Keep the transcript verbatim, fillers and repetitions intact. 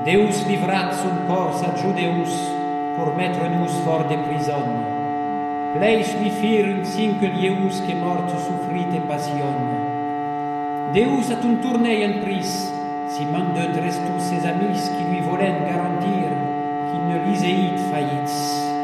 Deus livrat son cors a Judeus pour mettre nous fort de prison. Pleis li firent cinque lieus que mort souffrit et passion. Deus a ton tournei en pris, Simon de tous ses amis qui lui voulaient garantir qu'il ne lisait faillits.